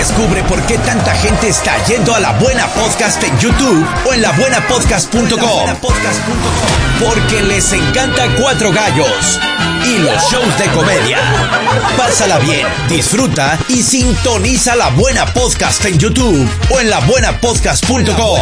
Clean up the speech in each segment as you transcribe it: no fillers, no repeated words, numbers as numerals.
Descubre por qué tanta gente está yendo a La Buena Podcast en YouTube o en labuenapodcast.com. Porque les encanta Cuatro Gallos y los shows de comedia. Pásala bien, disfruta y sintoniza La Buena Podcast en YouTube o en labuenapodcast.com.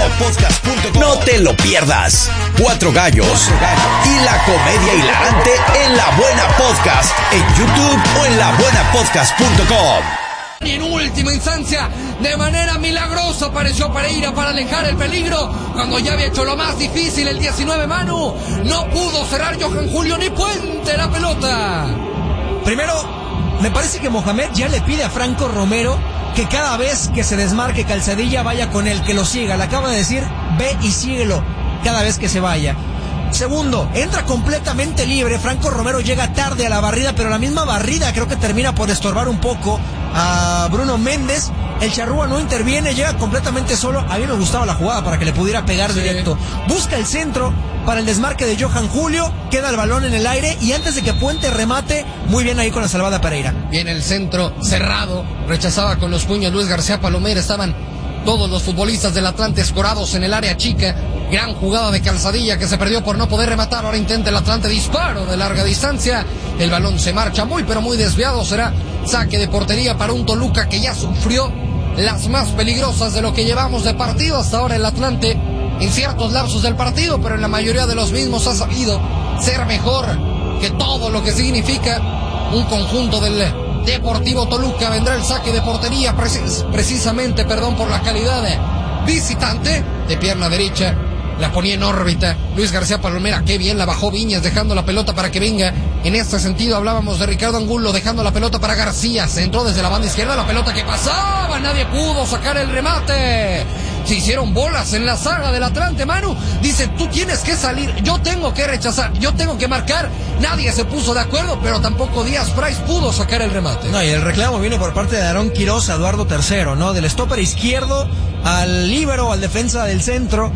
No te lo pierdas. Cuatro Gallos y la comedia hilarante en La Buena Podcast en YouTube o en labuenapodcast.com. Y en última instancia, de manera milagrosa, apareció Pereira para alejar el peligro. Cuando ya había hecho lo más difícil el 19, Manu, no pudo cerrar Johan Julio ni Puente la pelota. Primero, me parece que Mohamed ya le pide a Franco Romero que cada vez que se desmarque Calzadilla vaya con él, que lo siga. Le acaba de decir, ve y síguelo cada vez que se vaya. Segundo, entra completamente libre. Franco Romero llega tarde a la barrida, pero la misma barrida creo que termina por estorbar un poco a Bruno Méndez. El charrúa no interviene, llega completamente solo. A mí me gustaba la jugada para que le pudiera pegar directo. Busca el centro para el desmarque de Johan Julio, queda el balón en el aire y antes de que Puente remate, muy bien ahí con la salvada Pereira. Bien el centro cerrado, rechazaba con los puños Luis García Palomera. Estaban todos los futbolistas del Atlante escorados en el área chica. Gran jugada de Calzadilla que se perdió por no poder rematar. Ahora intenta el Atlante disparo de larga distancia. El balón se marcha muy pero muy desviado. Será saque de portería para un Toluca que ya sufrió las más peligrosas de lo que llevamos de partido hasta ahora. El Atlante en ciertos lapsos del partido, pero en la mayoría de los mismos ha sabido ser mejor que todo lo que significa un conjunto del Deportivo Toluca. Vendrá el saque de portería precisamente por la calidad visitante de pierna derecha. La ponía en órbita Luis García Palomera, qué bien la bajó Viñas, dejando la pelota para que venga. En este sentido hablábamos de Ricardo Angulo, dejando la pelota para García. Se entró desde la banda izquierda, la pelota que pasaba, nadie pudo sacar el remate. Se hicieron bolas en la saga del Atlante, Manu. Dice, tú tienes que salir, yo tengo que rechazar, yo tengo que marcar. Nadie se puso de acuerdo, pero tampoco Díaz Price pudo sacar el remate. No, y el reclamo viene por parte de Aarón Quirós a Eduardo III, ¿no? Del stopper izquierdo al líbero, al defensa del centro.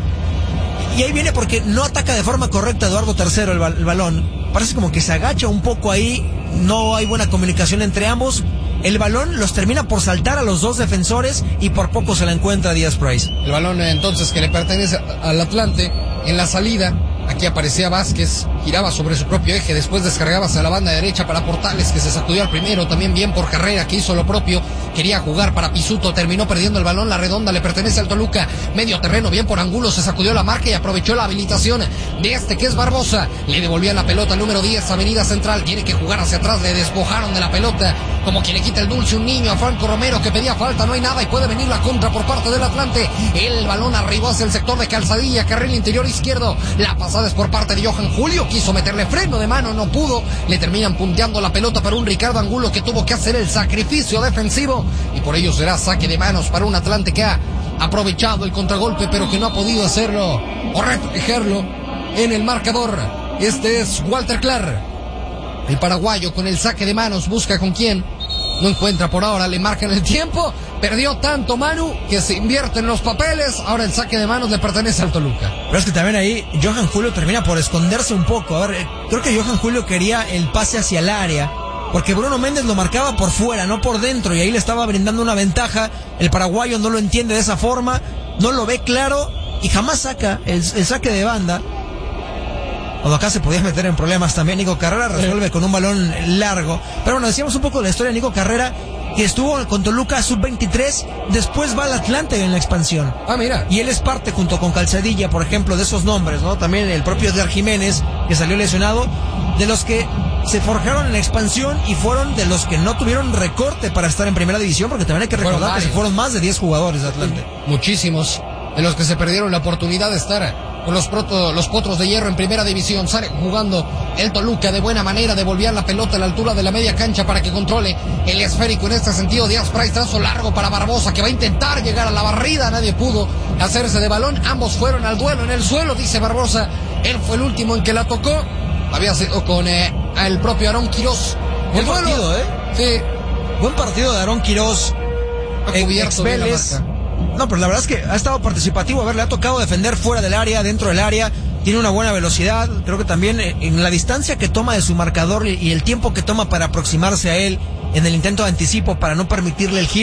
Y ahí viene porque no ataca de forma correcta Eduardo III el balón. Parece como que se agacha un poco ahí. No hay buena comunicación entre ambos. El balón los termina por saltar a los dos defensores y por poco se la encuentra Díaz Price. El balón entonces que le pertenece al Atlante en la salida. Aquí aparecía Vázquez, giraba sobre su propio eje, después descargaba hacia la banda derecha para Portales, que se sacudió al primero, también bien por Carrera, que hizo lo propio, quería jugar para Pisuto, terminó perdiendo el balón, la redonda le pertenece al Toluca, medio terreno, bien por Angulo, se sacudió la marca y aprovechó la habilitación de este que es Barbosa, le devolvía la pelota al número 10, Avenida Central, tiene que jugar hacia atrás, le despojaron de la pelota, como quien le quita el dulce un niño a Franco Romero, que pedía falta, no hay nada y puede venir la contra por parte del Atlante, el balón arribó hacia el sector de Calzadilla, carril interior izquierdo, la pasada es por parte de Johan Julio, quiso meterle freno de mano, no pudo, le terminan punteando la pelota para un Ricardo Angulo que tuvo que hacer el sacrificio defensivo y por ello será saque de manos para un Atlante que ha aprovechado el contragolpe pero que no ha podido hacerlo o reflejarlo en el marcador. Este es Walter Clark, el paraguayo con el saque de manos, busca con quién, no encuentra por ahora, le marcan el tiempo, perdió tanto Manu que se invierte en los papeles, ahora el saque de manos le pertenece al Toluca. Pero es que también ahí Johan Julio termina por esconderse un poco. A ver, creo que Johan Julio quería el pase hacia el área, porque Bruno Méndez lo marcaba por fuera, no por dentro, y ahí le estaba brindando una ventaja. El paraguayo no lo entiende de esa forma, no lo ve claro y jamás saca el saque de banda. Cuando acá se podía meter en problemas también, Nico Carrera resuelve con un balón largo. Pero bueno, decíamos un poco de la historia de Nico Carrera, que estuvo con Toluca sub-23, después va al Atlante en la expansión. Ah, mira. Y él es parte, junto con Calzadilla, por ejemplo, de esos nombres, ¿no? También el propio Edgar Jiménez, que salió lesionado, de los que se forjaron en la expansión y fueron de los que no tuvieron recorte para estar en primera división, porque también hay que recordar que se fueron más de 10 jugadores de Atlante. Muchísimos de los que se perdieron la oportunidad de estar con los Potros de Hierro en primera división. Sale jugando el Toluca de buena manera, devolvía la pelota a la altura de la media cancha para que controle el esférico. En este sentido, Díaz Price, trazo largo para Barbosa, que va a intentar llegar a la barrida, nadie pudo hacerse de balón, ambos fueron al duelo en el suelo, dice Barbosa, él fue el último en que la tocó, había sido con el propio Aarón Quirós. Buen partido, Sí. Buen partido de Aarón Quirós, ex Vélez. No, pero la verdad es que ha estado participativo. A ver, le ha tocado defender fuera del área, dentro del área. Tiene una buena velocidad. Creo que también en la distancia que toma de su marcador y el tiempo que toma para aproximarse a él en el intento de anticipo para no permitirle el giro.